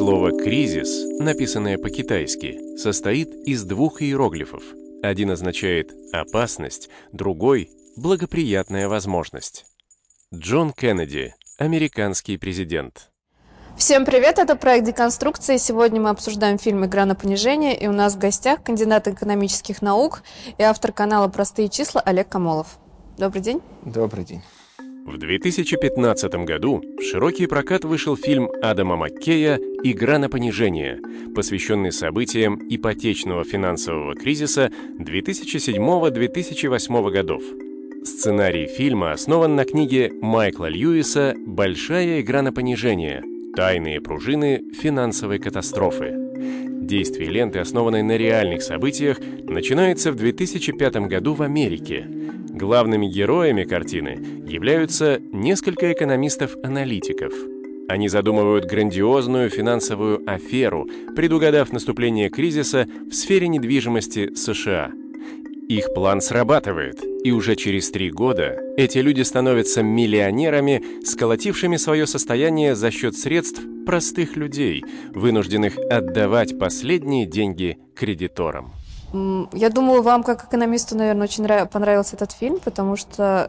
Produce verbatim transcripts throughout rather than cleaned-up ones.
Слово «кризис», написанное по-китайски, состоит из двух иероглифов. Один означает «опасность», другой — «благоприятная возможность». Джон Кеннеди, американский президент. Всем привет, это проект «Деконструкция». Сегодня мы обсуждаем фильм «Игра на понижение», и у нас в гостях кандидат экономических наук и автор канала «Простые числа» Олег Комолов. Добрый день. Добрый день. В две тысячи пятнадцатом году в широкий прокат вышел фильм Адама Маккея «Игра на понижение», посвященный событиям ипотечного финансового кризиса две тысячи седьмого — две тысячи восьмого годов. Сценарий фильма основан на книге Майкла Льюиса «Большая игра на понижение. Тайные пружины финансовой катастрофы». Действие ленты, основанной на реальных событиях, начинается в две тысячи пятом году в Америке. Главными героями картины являются несколько экономистов-аналитиков. Они задумывают грандиозную финансовую аферу, предугадав наступление кризиса в сфере недвижимости США. Их план срабатывает, и уже через три года эти люди становятся миллионерами, сколотившими свое состояние за счет средств простых людей, вынужденных отдавать последние деньги кредиторам. Я думаю, вам, как экономисту, наверное, очень понравился этот фильм, потому что,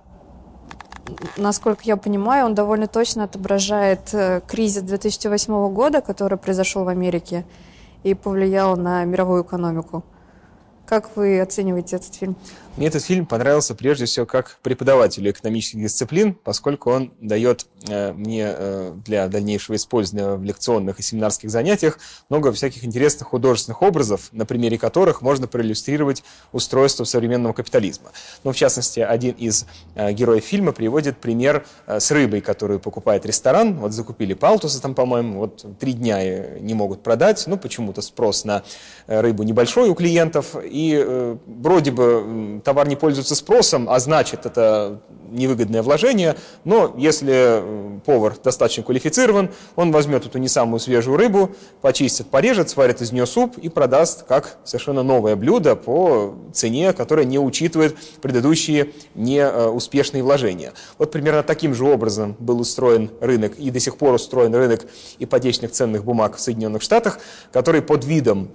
насколько я понимаю, он довольно точно отображает кризис две тысячи восьмого года, который произошел в Америке и повлиял на мировую экономику. Как вы оцениваете этот фильм? Мне этот фильм понравился прежде всего как преподавателю экономических дисциплин, поскольку он дает э, мне э, для дальнейшего использования в лекционных и семинарских занятиях много всяких интересных художественных образов, на примере которых можно проиллюстрировать устройство современного капитализма. Ну, в частности, один из э, героев фильма приводит пример э, с рыбой, которую покупает ресторан. Вот закупили палтуса там, по-моему, вот три дня не могут продать, ну, почему-то спрос на э, рыбу небольшой у клиентов, и э, вроде бы товар не пользуется спросом, а значит, это невыгодное вложение, но если повар достаточно квалифицирован, он возьмет эту не самую свежую рыбу, почистит, порежет, сварит из нее суп и продаст как совершенно новое блюдо по цене, которая не учитывает предыдущие неуспешные вложения. Вот примерно таким же образом был устроен рынок и до сих пор устроен рынок ипотечных ценных бумаг в Соединенных Штатах, который под видом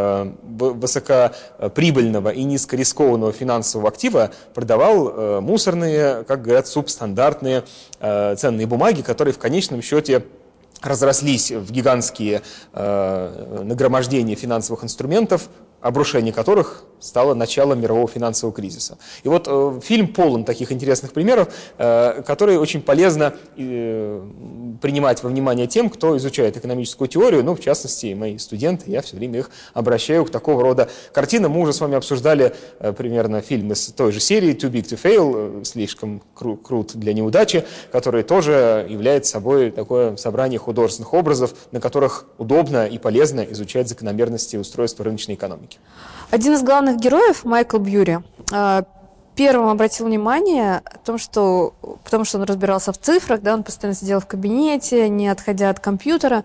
высокоприбыльного и низкорискованного финансового актива продавал мусорные, как говорят, субстандартные ценные бумаги, которые в конечном счете разрослись в гигантские нагромождения финансовых инструментов, обрушение которых стало началом мирового финансового кризиса. И вот э, фильм полон таких интересных примеров, э, которые очень полезно э, принимать во внимание тем, кто изучает экономическую теорию, ну, в частности, мои студенты, я все время их обращаю к такого рода картинам. Мы уже с вами обсуждали э, примерно фильм из той же серии «Too Big to Fail», э, слишком кру- крут для неудачи, который тоже является собой такое собрание художественных образов, на которых удобно и полезно изучать закономерности устройства рыночной экономики. Один из главных героев, Майкл Бьюри, первым обратил внимание о том, что, потому что он разбирался в цифрах, да, он постоянно сидел в кабинете, не отходя от компьютера.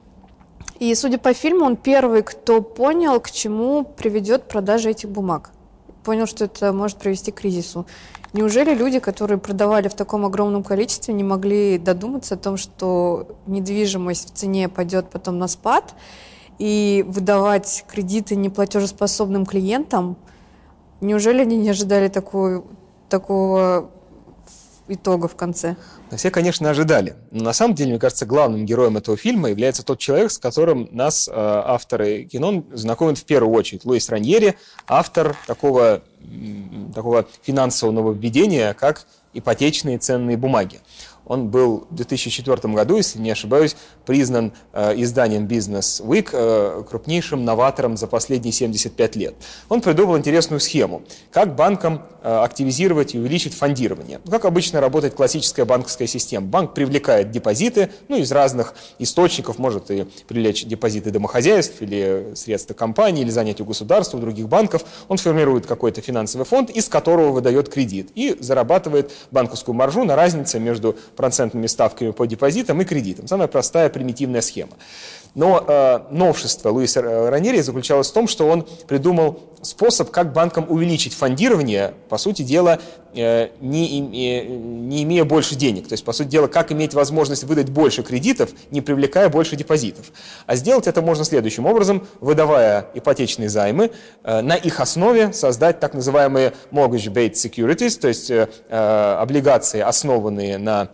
И, судя по фильму, он первый, кто понял, к чему приведет продажа этих бумаг. Понял, что это может привести к кризису. Неужели люди, которые продавали в таком огромном количестве, не могли додуматься о том, что недвижимость в цене пойдет потом на спад, и выдавать кредиты неплатежеспособным клиентам? Неужели они не ожидали такую, такого итога в конце? Все, конечно, ожидали. Но на самом деле, мне кажется, главным героем этого фильма является тот человек, с которым нас, авторы кино, знакомят в первую очередь. Луис Раньери, автор такого, такого финансового нововведения, как ипотечные ценные бумаги. Он был в две тысячи четвёртом году, если не ошибаюсь, признан э, изданием Business Week э, крупнейшим новатором за последние семьдесят пять лет. Он придумал интересную схему, как банкам э, активизировать и увеличить фондирование. Как обычно работает классическая банковская система. Банк привлекает депозиты, ну, из разных источников, может и привлечь депозиты домохозяйств или средства компаний, или занятия у государства, у других банков. Он формирует какой-то финансовый фонд, из которого выдает кредит и зарабатывает банковскую маржу на разнице между процентными ставками по депозитам и кредитам. Самая простая примитивная схема. Но э, новшество Луиса Раньери заключалось в том, что он придумал способ, как банкам увеличить фондирование, по сути дела, не, не имея больше денег. То есть, по сути дела, как иметь возможность выдать больше кредитов, не привлекая больше депозитов. А сделать это можно следующим образом, выдавая ипотечные займы, на их основе создать так называемые mortgage-based securities, то есть облигации, основанные на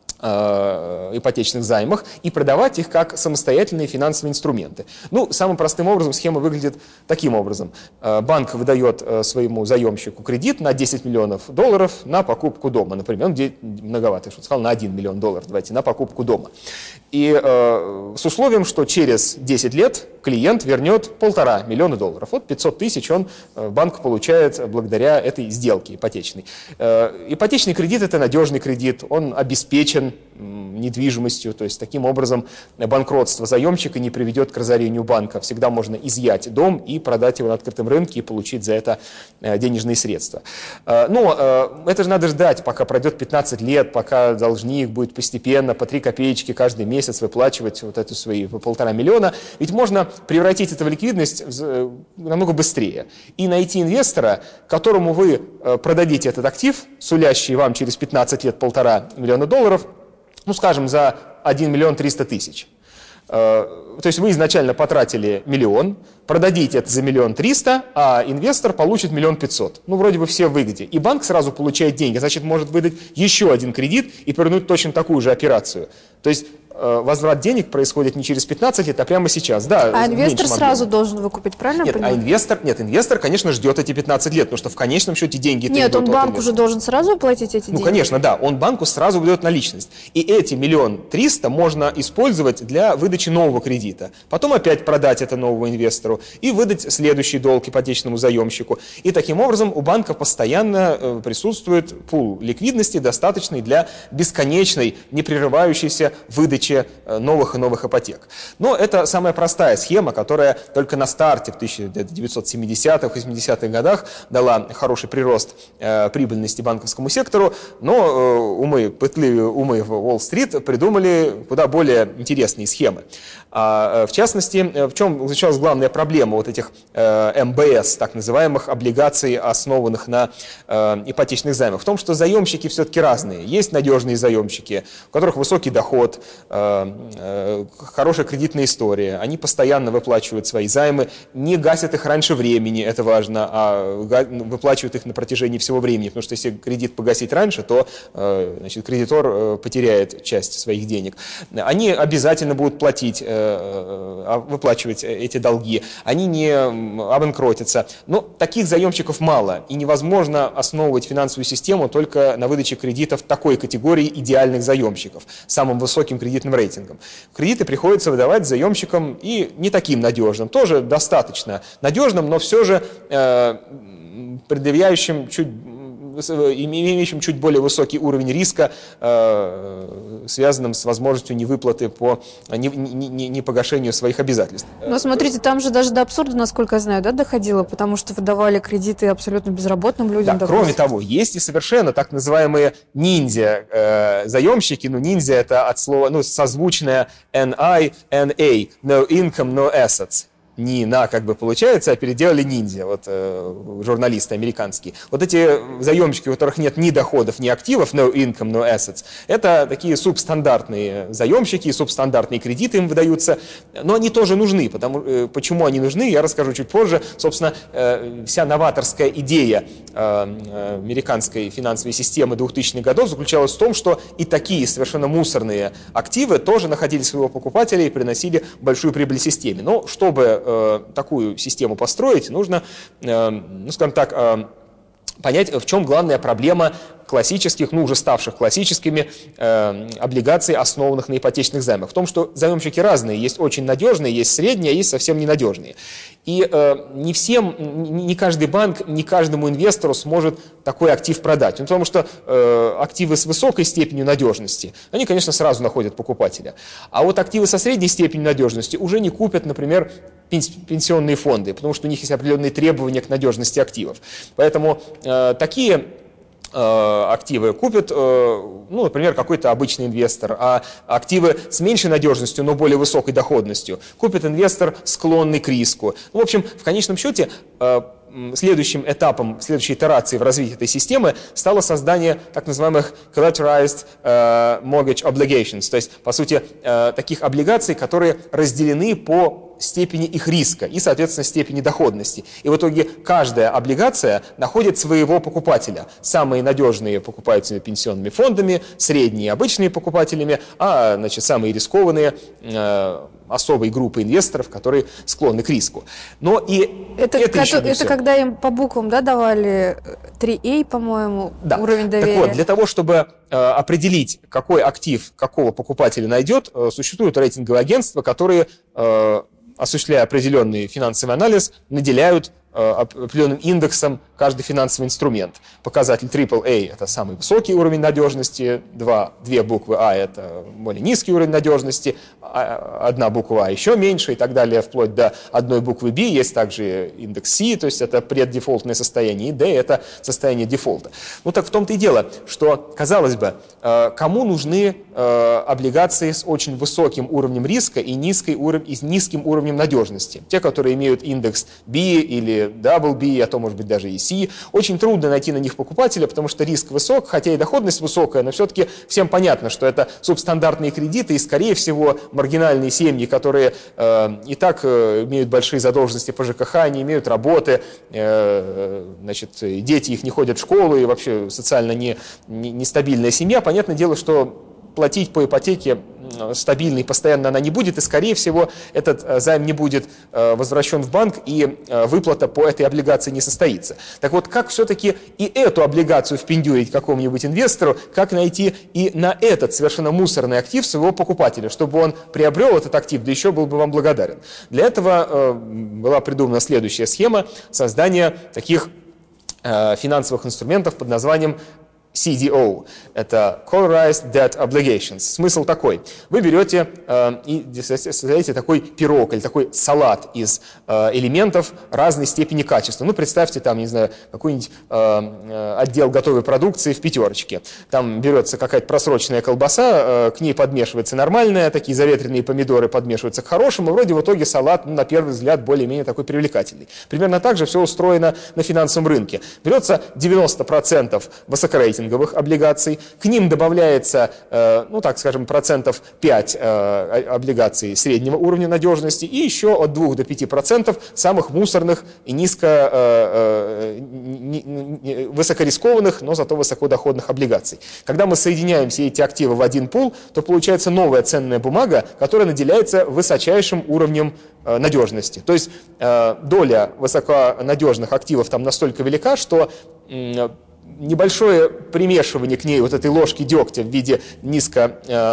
ипотечных займах, и продавать их как самостоятельные финансовые инструменты. Ну, самым простым образом схема выглядит таким образом. Банк выдает своему заемщику кредит на десять миллионов долларов на покупку дома. Например, где многовато, я что сказал, на один миллион долларов, давайте, на покупку дома. И э, с условием, что через десять лет клиент вернет полтора миллиона долларов. Вот пятьсот тысяч он, банк получает благодаря этой сделке ипотечной. Э, ипотечный кредит – это надежный кредит, он обеспечен недвижимостью, то есть таким образом банкротство заемщика не приведет к разорению банка. Всегда можно изъять дом и продать его на открытом рынке и получить за это денежные средства. Но это же надо ждать, пока пройдет пятнадцать лет, пока должник будет постепенно по три копеечки каждый месяц выплачивать вот эту свои полтора миллиона. Ведь можно превратить это в ликвидность намного быстрее и найти инвестора, которому вы продадите этот актив, сулящий вам через пятнадцать лет полтора миллиона долларов, ну, скажем, за один миллион триста тысяч. То есть вы изначально потратили миллион, продадите это за миллион триста, а инвестор получит миллион пятьсот. Ну, вроде бы все в выгоде. И банк сразу получает деньги, значит, может выдать еще один кредит и повернуть точно такую же операцию. То есть возврат денег происходит не через пятнадцать лет, а прямо сейчас. Да, а инвестор сразу должен выкупить, правильно? Нет, а инвестор, нет, инвестор, конечно, ждет эти пятнадцать лет, потому что в конечном счете деньги... Нет, он банку уже должен сразу оплатить эти деньги? Ну, конечно, да, он банку сразу выдает наличность. И эти миллион триста можно использовать для выдачи нового кредита. Потом опять продать это новому инвестору и выдать следующий долг ипотечному заемщику. И таким образом у банка постоянно присутствует пул ликвидности, достаточный для бесконечной, непрерывающейся выдачи новых и новых ипотек. Но это самая простая схема, которая только на старте в тысяча девятьсот семидесятых — восьмидесятых годах дала хороший прирост э, прибыльности банковскому сектору, но э, умы, пытливые умы в Уолл-стрит придумали куда более интересные схемы. А, в частности, в чем заключалась главная проблема вот этих э, эм бэ эс, так называемых облигаций, основанных на э, ипотечных займах? В том, что заемщики все-таки разные. Есть надежные заемщики, у которых высокий доход, э, э, хорошая кредитная история, они постоянно выплачивают свои займы, не гасят их раньше времени, это важно, а выплачивают их на протяжении всего времени, потому что если кредит погасить раньше, то э, значит, кредитор э, потеряет часть своих денег. Они обязательно будут платить, выплачивать эти долги, они не обанкротятся. Но таких заемщиков мало, и невозможно основывать финансовую систему только на выдаче кредитов такой категории идеальных заемщиков, самым высоким кредитным рейтингом. Кредиты приходится выдавать заемщикам и не таким надежным, тоже достаточно надежным, но все же э, предъявляющим чуть имеющим чуть более высокий уровень риска, э, связанным с возможностью невыплаты по непогашению своих обязательств. Но смотрите, там же даже до абсурда, насколько я знаю, да, доходило, потому что выдавали кредиты абсолютно безработным людям. Да, кроме того, есть и совершенно так называемые ниндзя э, заемщики, ну ниндзя это от слова, ну созвучное эн ай эн эй, no income, no assets. Не на, как бы получается, а переделали ниндзя, вот э, журналисты американские. Вот эти заемщики, у которых нет ни доходов, ни активов, no income, no assets, это такие субстандартные заемщики, субстандартные кредиты им выдаются, но они тоже нужны. Потому, э, почему они нужны, я расскажу чуть позже. Собственно, э, вся новаторская идея э, американской финансовой системы двухтысячных годов заключалась в том, что и такие совершенно мусорные активы тоже находили своего покупателя и приносили большую прибыль системе. Но чтобы такую систему построить, нужно, ну, скажем так, понять, в чем главная проблема классических, ну уже ставших классическими э, облигаций, основанных на ипотечных займах. В том, что заемщики разные, есть очень надежные, есть средние, а есть совсем ненадежные. И э, не всем, не каждый банк, не каждому инвестору сможет такой актив продать. Ну, потому что э, активы с высокой степенью надежности, они, конечно, сразу находят покупателя. А вот активы со средней степенью надежности уже не купят, например, пенсионные фонды, потому что у них есть определенные требования к надежности активов. Поэтому э, такие активы купит, ну, например, какой-то обычный инвестор, а активы с меньшей надежностью, но более высокой доходностью купит инвестор, склонный к риску. Ну, в общем, в конечном счете, следующим этапом, следующей итерацией в развитии этой системы стало создание так называемых collateralized uh, mortgage obligations, то есть, по сути, uh, таких облигаций, которые разделены по степени их риска и, соответственно, степени доходности. И в итоге каждая облигация находит своего покупателя. Самые надежные покупаются пенсионными фондами, средние обычные покупателями, а значит, самые рискованные э, особой группы инвесторов, которые склонны к риску. Но и это, это, еще не это все. когда им по буквам, да, давали три А, по-моему, Да. уровень доверия. Так вот, для того, чтобы э, определить, какой актив какого покупателя найдет, э, существуют рейтинговые агентства, которые э, осуществляя определенный финансовый анализ, наделяют э, определенным индексом каждый финансовый инструмент. Показатель трипл эй – это самый высокий уровень надежности, два, две буквы А – это более низкий уровень надежности, одна буква А еще меньше и так далее, вплоть до одной буквы B. Есть также индекс C, то есть это преддефолтное состояние, и D – это состояние дефолта. Ну так в том-то и дело, что, казалось бы, э, кому нужны э, облигации с очень высоким уровнем риска и, низкий уров... и с низким уровнем надежности? Те, которые имеют индекс B или дабл би, а то, может быть, даже и C. Очень трудно найти на них покупателя, потому что риск высок, хотя и доходность высокая, но все-таки всем понятно, что это субстандартные кредиты и, скорее всего, маргинальные семьи, которые э, и так э, имеют большие задолженности по ЖКХ, не имеют работы, э, значит, дети их не ходят в школу и вообще социально не, не, нестабильная семья. Понятное дело, что платить по ипотеке стабильно и постоянно она не будет, и, скорее всего, этот займ не будет возвращен в банк, и выплата по этой облигации не состоится. Так вот, как все-таки и эту облигацию впендюрить какому-нибудь инвестору, как найти и на этот совершенно мусорный актив своего покупателя, чтобы он приобрел этот актив, да еще был бы вам благодарен. Для этого была придумана следующая схема создания таких финансовых инструментов под названием си ди о. Это Collateralized Debt Obligations. Смысл такой. Вы берете э, и создаете такой пирог или такой салат из э, элементов разной степени качества. Ну, представьте там, не знаю, какой-нибудь э, отдел готовой продукции в пятерочке. Там берется какая-то просроченная колбаса, э, к ней подмешивается нормальная, такие заветренные помидоры подмешиваются к хорошему. Вроде в итоге салат, ну, на первый взгляд, более-менее такой привлекательный. Примерно так же все устроено на финансовом рынке. Берется девяносто процентов высокорейтинговых облигаций, к ним добавляется, э, ну так скажем, процентов пять э, облигаций среднего уровня надежности и еще от двух до пяти процентов самых мусорных и низко, э, э, не, не, высокорискованных, но зато высокодоходных облигаций. Когда мы соединяем все эти активы в один пул, то получается новая ценная бумага, которая наделяется высочайшим уровнем э, надежности. То есть э, доля высоконадежных активов там настолько велика, что э, небольшое примешивание к ней вот этой ложки дегтя в виде низко, э,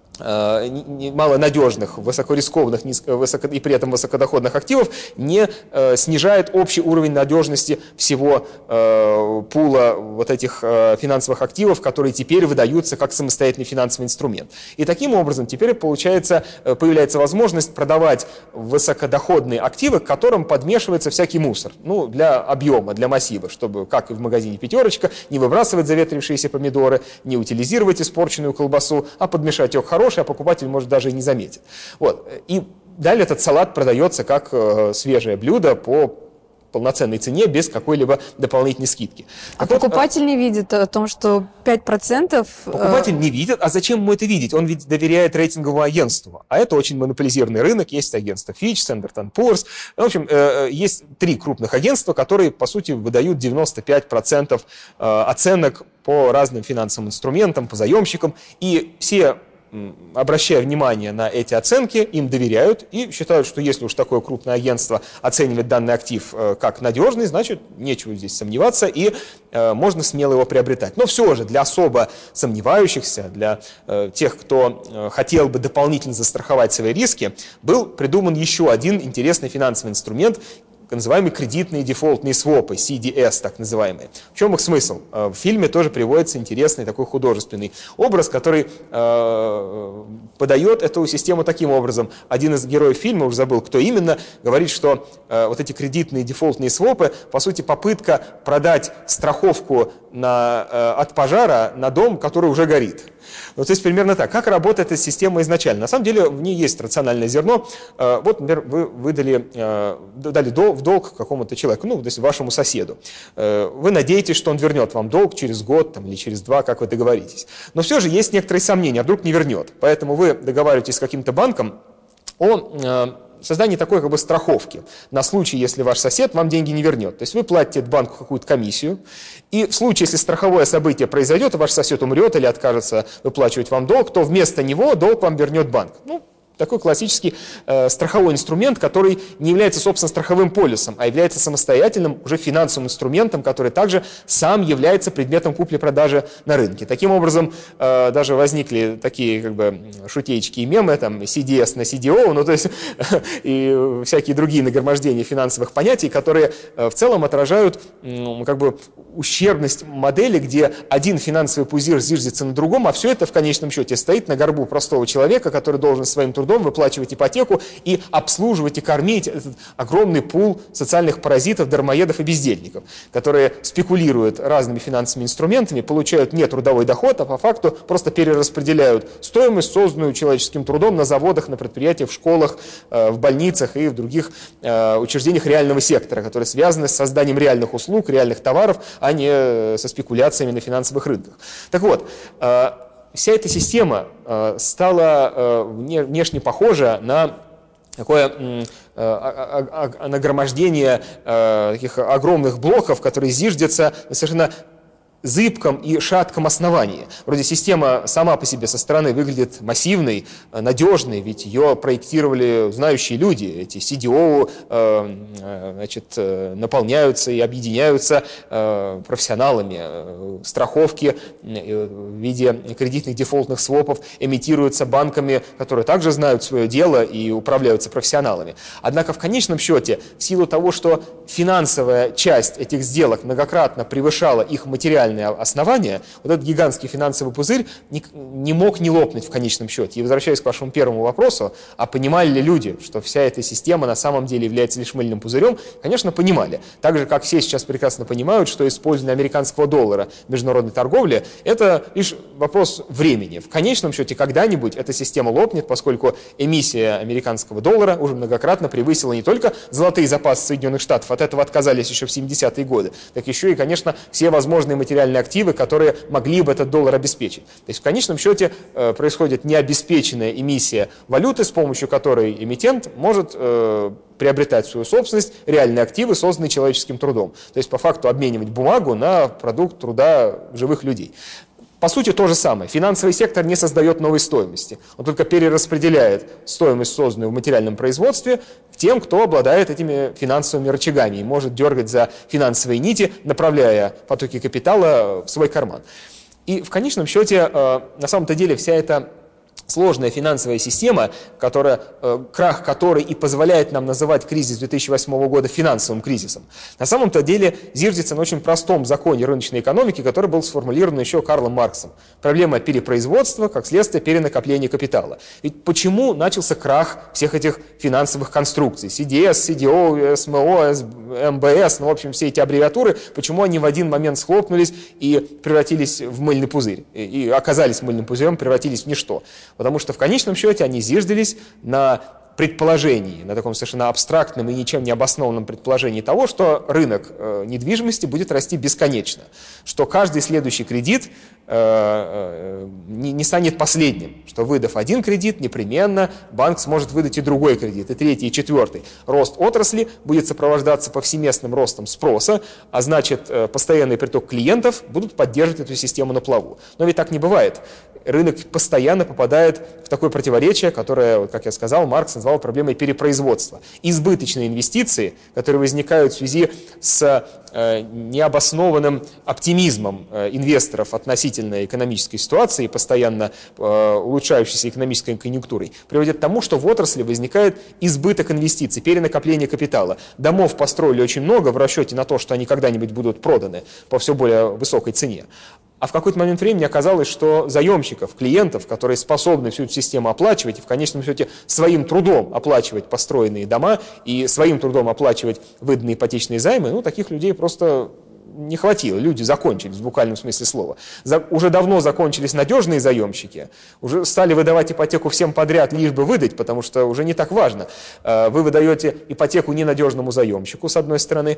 э, малонадежных, высокорискованных низко, высоко, и при этом высокодоходных активов не э, снижает общий уровень надежности всего э, пула вот этих э, финансовых активов, которые теперь выдаются как самостоятельный финансовый инструмент. И таким образом теперь получается, появляется возможность продавать высокодоходные активы, к которым подмешивается всякий мусор. Ну, для объема, для массива, чтобы, как и в магазине «Пятерочка», не выбрасывать заветрившиеся помидоры, не утилизировать испорченную колбасу, а подмешать ее к хорошей, а покупатель, может, даже и не заметит. Вот. И далее этот салат продается как э, свежее блюдо по полноценной цене, без какой-либо дополнительной скидки. А так покупатель вот, не видит о том, что пять процентов... Покупатель не видит, а зачем ему это видеть? Он ведь доверяет рейтинговому агентству. А это очень монополизированный рынок. Есть агентство Fitch, Standard энд Poor's. В общем, есть три крупных агентства, которые, по сути, выдают девяносто пять процентов оценок по разным финансовым инструментам, по заемщикам. И все, обращая внимание на эти оценки, им доверяют и считают, что если уж такое крупное агентство оценивает данный актив как надежный, значит, нечего здесь сомневаться, и э, можно смело его приобретать. Но все же для особо сомневающихся, для э, тех, кто э, хотел бы дополнительно застраховать свои риски, был придуман еще один интересный финансовый инструмент, называемые кредитные дефолтные свопы, си ди эс так называемые. В чем их смысл? В фильме тоже приводится интересный такой художественный образ, который э, подает эту систему таким образом. Один из героев фильма, уже забыл, кто именно, говорит, что э, вот эти кредитные дефолтные свопы, по сути, попытка продать страховку на, э, от пожара на дом, который уже горит. Вот, то есть примерно так. Как работает эта система изначально? На самом деле в ней есть рациональное зерно. Вот, например, вы выдали, дали в долг какому-то человеку, ну, то есть вашему соседу. Вы надеетесь, что он вернет вам долг через год там, или через два, как вы договоритесь. Но все же есть некоторые сомнения, а вдруг не вернет. Поэтому вы договариваетесь с каким-то банком о создании такой как бы страховки на случай, если ваш сосед вам деньги не вернет. То есть вы платите банку какую-то комиссию, и в случае, если страховое событие произойдет, и ваш сосед умрет или откажется выплачивать вам долг, то вместо него долг вам вернет банк. Ну, такой классический э, страховой инструмент, который не является, собственно, страховым полисом, а является самостоятельным уже финансовым инструментом, который также сам является предметом купли-продажи на рынке. Таким образом, э, даже возникли такие как бы шутеечки и мемы, там, си ди эс на си ди о, ну, то есть и всякие другие нагромождения финансовых понятий, которые э, в целом отражают ну, как бы ущербность модели, где один финансовый пузырь зиждется на другом, а все это в конечном счете стоит на горбу простого человека, который должен своим трудом выплачивать ипотеку и обслуживать и кормить этот огромный пул социальных паразитов, дармоедов и бездельников, которые спекулируют разными финансовыми инструментами, получают не трудовой доход, а по факту просто перераспределяют стоимость, созданную человеческим трудом на заводах, на предприятиях, в школах, в больницах и в других учреждениях реального сектора, которые связаны с созданием реальных услуг, реальных товаров, а не со спекуляциями на финансовых рынках. Так вот, вся эта система э, стала э, внешне похожа на такое э, э, э, нагромождение э, таких огромных блоков, которые зиждятся на совершенно зыбком и шатком основании. Вроде система сама по себе со стороны выглядит массивной, надежной, ведь ее проектировали знающие люди. Эти си ди о э, значит, наполняются и объединяются э, профессионалами. Страховки в виде кредитных дефолтных свопов эмитируются банками, которые также знают свое дело и управляются профессионалами. Однако в конечном счете, в силу того, что финансовая часть этих сделок многократно превышала их материальную основания, вот этот гигантский финансовый пузырь не, не мог не лопнуть в конечном счете. И возвращаясь к вашему первому вопросу, а понимали ли люди, что вся эта система на самом деле является лишь мыльным пузырем? Конечно, понимали. Так же, как все сейчас прекрасно понимают, что использование американского доллара в международной торговле – это лишь вопрос времени. В конечном счете, когда-нибудь эта система лопнет, поскольку эмиссия американского доллара уже многократно превысила не только золотые запасы Соединенных Штатов, от этого отказались еще в семидесятые годы, так еще и, конечно, все возможные материальные активы, которые могли бы этот доллар обеспечить. То есть в конечном счете э, происходит необеспеченная эмиссия валюты, с помощью которой эмитент может э, приобретать в свою собственность реальные активы, созданные человеческим трудом. То есть по факту обменивать бумагу на продукт труда живых людей. По сути, то же самое. Финансовый сектор не создает новой стоимости. Он только перераспределяет стоимость, созданную в материальном производстве, тем, кто обладает этими финансовыми рычагами и может дергать за финансовые нити, направляя потоки капитала в свой карман. И в конечном счете, на самом-то деле, вся эта сложная финансовая система, которая, э, крах которой и позволяет нам называть кризис две тысячи восьмого года финансовым кризисом, на самом-то деле зиждется на очень простом законе рыночной экономики, который был сформулирован еще Карлом Марксом. Проблема перепроизводства, как следствие перенакопления капитала. Ведь почему начался крах всех этих финансовых конструкций? си ди эс, си ди о, эс эм о, эм бэ эс, ну, в общем, все эти аббревиатуры, почему они в один момент схлопнулись и превратились в мыльный пузырь, и, и оказались мыльным пузырем, превратились в ничто. Потому что в конечном счете они зиждались на предположении, на таком совершенно абстрактном и ничем не обоснованном предположении того, что рынок э, недвижимости будет расти бесконечно, что каждый следующий кредит э, э, не, не станет последним, что выдав один кредит, непременно банк сможет выдать и другой кредит, и третий, и четвертый. Рост отрасли будет сопровождаться повсеместным ростом спроса, а значит, э, постоянный приток клиентов будут поддерживать эту систему на плаву. Но ведь так не бывает. Рынок постоянно попадает в такое противоречие, которое, как я сказал, Маркс назвал проблемой перепроизводства. Избыточные инвестиции, которые возникают в связи с э, необоснованным оптимизмом э, инвесторов относительно экономической ситуации, постоянно э, улучшающейся экономической конъюнктурой, приводят к тому, что в отрасли возникает избыток инвестиций, перенакопление капитала. Домов построили очень много в расчете на то, что они когда-нибудь будут проданы по все более высокой цене. А в какой-то момент времени оказалось, что заемщиков, клиентов, которые способны всю эту систему оплачивать и в конечном счете своим трудом оплачивать построенные дома и своим трудом оплачивать выданные ипотечные займы, ну, таких людей просто не хватило, люди закончились в буквальном смысле слова. За, уже давно закончились надежные заемщики, уже стали выдавать ипотеку всем подряд, лишь бы выдать, потому что уже не так важно. Вы выдаете ипотеку ненадежному заемщику, с одной стороны.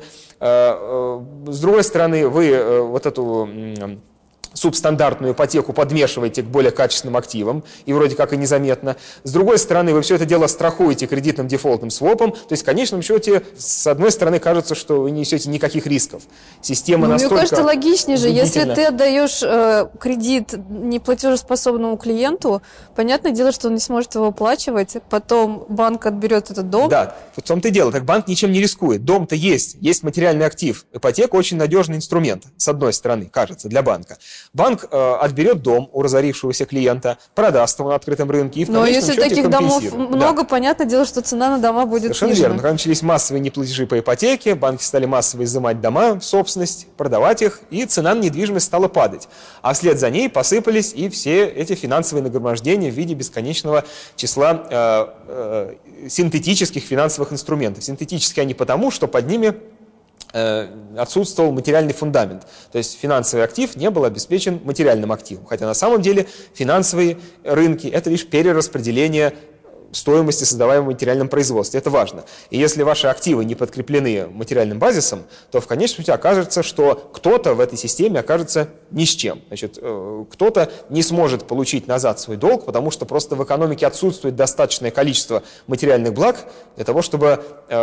С другой стороны, вы вот эту субстандартную ипотеку подмешиваете к более качественным активам, и вроде как и незаметно. С другой стороны, вы все это дело страхуете кредитным дефолтным свопом, то есть в конечном счете, с одной стороны, кажется, что вы не несете никаких рисков. Система ну, настолько... Мне кажется, логичнее же, если убедительна. ты отдаешь э, кредит неплатежеспособному клиенту, понятное дело, что он не сможет его оплачивать, потом банк отберет этот дом. Да, в том-то и дело, так банк ничем не рискует. Дом-то есть, есть материальный актив. Ипотека очень надежный инструмент, с одной стороны, кажется, для банка. Банк э, отберет дом у разорившегося клиента, продаст его на открытом рынке и в Но если счете таких домов много, да. понятное дело, что цена на дома будет Совершенно снижена. верно. Когда начались массовые неплатежи по ипотеке, банки стали массово изымать дома в собственность, продавать их, и цена на недвижимость стала падать. А вслед за ней посыпались и все эти финансовые нагромождения в виде бесконечного числа э, э, синтетических финансовых инструментов. Синтетические они потому, что под ними отсутствовал материальный фундамент. То есть финансовый актив не был обеспечен материальным активом. Хотя на самом деле финансовые рынки – это лишь перераспределение стоимости, создаваемой в материальном производстве. Это важно. И если ваши активы не подкреплены материальным базисом, то в конечном счете окажется, что кто-то в этой системе окажется ни с чем. Значит, кто-то не сможет получить назад свой долг, потому что просто в экономике отсутствует достаточное количество материальных благ для того, чтобы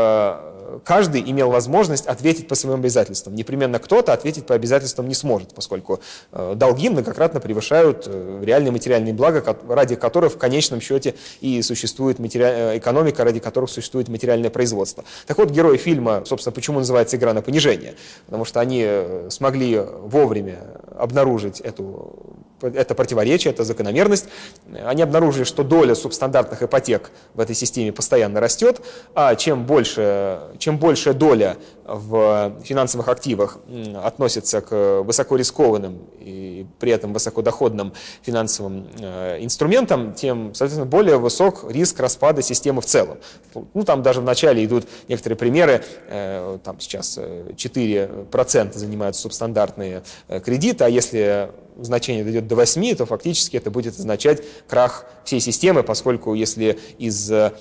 каждый имел возможность ответить по своим обязательствам. Непременно кто-то ответить по обязательствам не сможет, поскольку э, долги многократно превышают э, реальные материальные блага, ради которых в конечном счете и существует матери... экономика, ради которых существует материальное производство. Так вот, герои фильма, собственно, почему называется «Игра на понижение»? Потому что они смогли вовремя обнаружить эту, это противоречие, эту закономерность. Они обнаружили, что доля субстандартных ипотек в этой системе постоянно растет, а чем больше Чем большая доля в финансовых активах относится к высокорискованным и при этом высокодоходным финансовым инструментам, тем, соответственно, более высок риск распада системы в целом. Ну, там даже в начале идут некоторые примеры, там сейчас четыре процента занимают субстандартные кредиты, а если значение дойдет до восьми, то фактически это будет означать крах всей системы, поскольку если из э,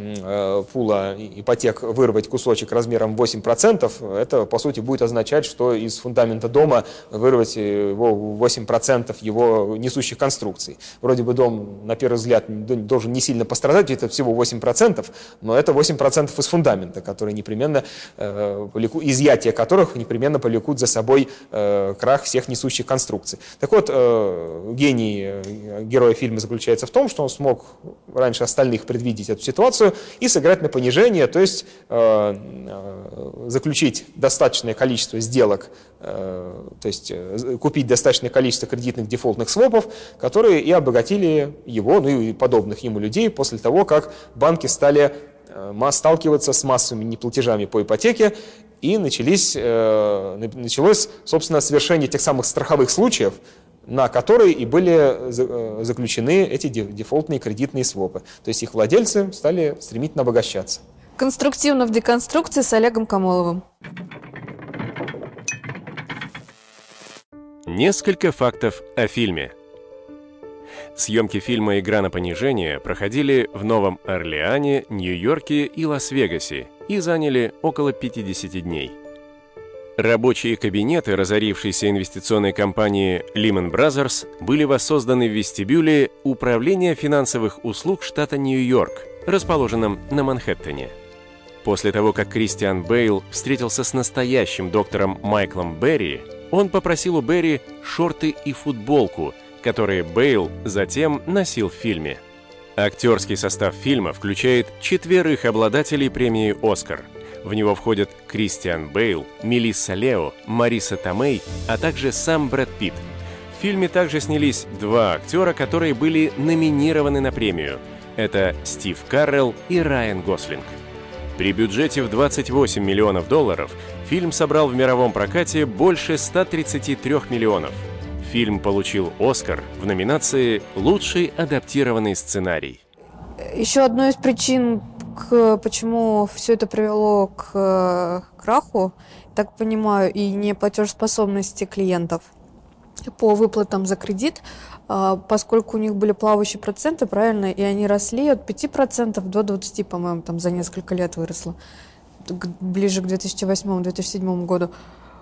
пула ипотек вырвать кусочек размером восемь процентов, это по сути будет означать, что из фундамента дома вырвать его восемь процентов его несущих конструкций. Вроде бы дом, на первый взгляд, должен не сильно пострадать, это всего восемь процентов, но это восемь процентов из фундамента, которые непременно, э, повлеку, изъятие которых непременно повлекут за собой э, крах всех несущих конструкций. Так вот, э, гений э, героя фильма заключается в том, что он смог раньше остальных предвидеть эту ситуацию и сыграть на понижение, то есть э, э, заключить достаточное количество сделок, э, то есть э, купить достаточное количество кредитных дефолтных свопов, которые и обогатили его, ну и подобных ему людей после того, как банки стали э, сталкиваться с массовыми неплатежами по ипотеке, и начались, э, началось, собственно, совершение тех самых страховых случаев, на которые и были заключены эти дефолтные кредитные свопы. То есть их владельцы стали стремительно обогащаться. Конструктивно в деконструкции с Олегом Камоловым. Несколько фактов о фильме. Съемки фильма «Игра на понижение» проходили в Новом Орлеане, Нью-Йорке и Лас-Вегасе и заняли около пятидесяти дней. Рабочие кабинеты разорившейся инвестиционной компании Lehman Brothers были воссозданы в вестибюле Управления финансовых услуг штата Нью-Йорк, расположенном на Манхэттене. После того, как Кристиан Бейл встретился с настоящим доктором Майклом Берри, он попросил у Берри шорты и футболку, которые Бейл затем носил в фильме. Актерский состав фильма включает четверых обладателей премии «Оскар». В него входят Кристиан Бейл, Мелисса Лео, Мариса Томей, а также сам Брэд Питт. В фильме также снялись два актера, которые были номинированы на премию. Это Стив Карелл и Райан Гослинг. При бюджете в двадцать восемь миллионов долларов фильм собрал в мировом прокате больше ста тридцати трёх миллионов. Фильм получил «Оскар» в номинации «Лучший адаптированный сценарий». Еще одной из причин к, почему все это привело к э, краху, так понимаю, и неплатежеспособности клиентов по выплатам за кредит, э, поскольку у них были плавающие проценты, правильно, и они росли от пяти процентов до двадцати процентов, по-моему, там за несколько лет выросло, к- ближе к две тысячи восьмому — две тысячи седьмому году.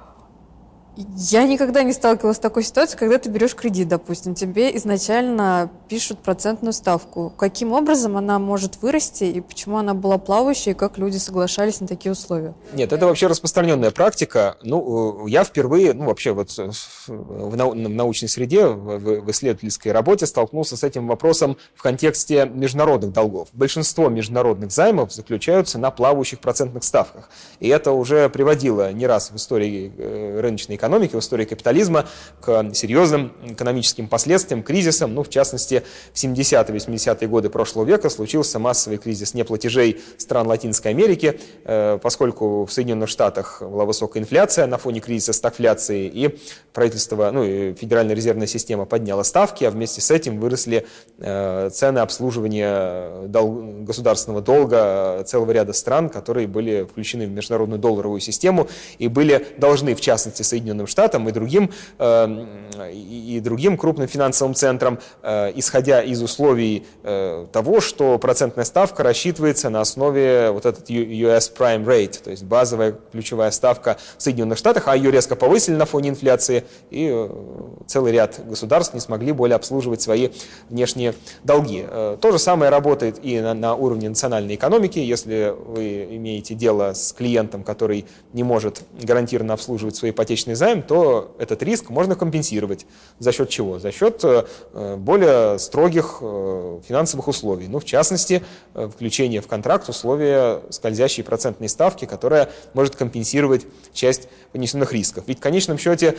Я никогда не сталкивалась с такой ситуацией, когда ты берешь кредит, допустим, тебе изначально пишут процентную ставку. Каким образом она может вырасти, и почему она была плавающей, и как люди соглашались на такие условия? Нет, это вообще распространенная практика. Ну, я впервые, ну, вообще вот в нау- в научной среде, в в исследовательской работе столкнулся с этим вопросом в контексте международных долгов. Большинство международных займов заключаются на плавающих процентных ставках. И это уже приводило не раз в истории э, рыночной экономики, в истории капитализма к серьезным экономическим последствиям, кризисам. Ну, в частности, в семидесятые-восьмидесятые годы прошлого века случился массовый кризис неплатежей стран Латинской Америки, э, поскольку в Соединенных Штатах была высокая инфляция на фоне кризиса стагфляции, и правительство, ну, и Федеральная резервная система подняла ставки, а вместе с этим выросли э, цены обслуживания дол- государственного долга целого ряда стран, которые были включены в международную долларовую систему и были должны, в частности, Соединенным Штатам и другим, э, и другим крупным финансовым центрам, э, исходя из условий э, того, что процентная ставка рассчитывается на основе вот этот ю эс Prime Rate, то есть базовая ключевая ставка в Соединенных Штатах, а ее резко повысили на фоне инфляции, и э, целый ряд государств не смогли более обслуживать свои внешние долги. Э, то же самое работает и на, на уровне национальной экономики. Если вы имеете дело с клиентом, который не может гарантированно обслуживать свой ипотечный займ, то этот риск можно компенсировать. За счет чего? За счет э, более строгих э, финансовых условий. Ну, в частности, э, включение в контракт условия скользящей процентной ставки, которая может компенсировать часть понесенных рисков. Ведь в конечном счете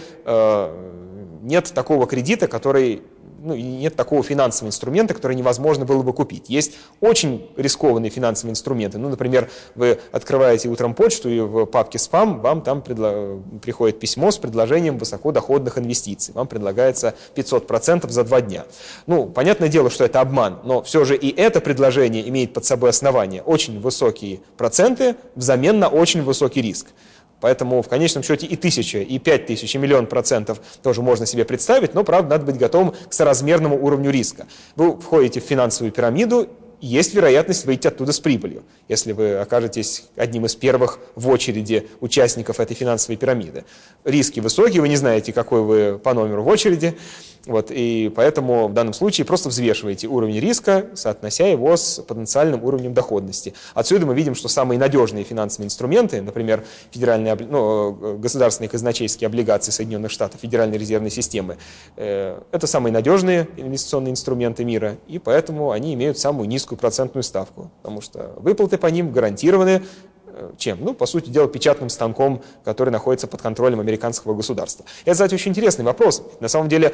э, нет такого кредита, который... Ну, и нет такого финансового инструмента, который невозможно было бы купить. Есть очень рискованные финансовые инструменты. Ну, например, вы открываете утром почту, и в папке «Спам» вам там предло... приходит письмо с предложением высокодоходных инвестиций. Вам предлагается пятьсот процентов за два дня. Ну, понятное дело, что это обман, но все же и это предложение имеет под собой основание. Очень высокие проценты взамен на очень высокий риск. Поэтому в конечном счете и тысяча, и пять тысяч, и миллион процентов тоже можно себе представить, но, правда, надо быть готовым к соразмерному уровню риска. Вы входите в финансовую пирамиду, есть вероятность выйти оттуда с прибылью, если вы окажетесь одним из первых в очереди участников этой финансовой пирамиды. Риски высокие, вы не знаете, какой вы по номеру в очереди, вот, и поэтому в данном случае просто взвешиваете уровень риска, соотнося его с потенциальным уровнем доходности. Отсюда мы видим, что самые надежные финансовые инструменты, например, федеральные, ну, государственные казначейские облигации Соединенных Штатов, Федеральной резервной системы, э, это самые надежные инвестиционные инструменты мира, и поэтому они имеют самую низкую процентную ставку, потому что выплаты по ним гарантированы. Чем? Ну, по сути дела, печатным станком, который находится под контролем американского государства. Это, кстати, очень интересный вопрос. На самом деле,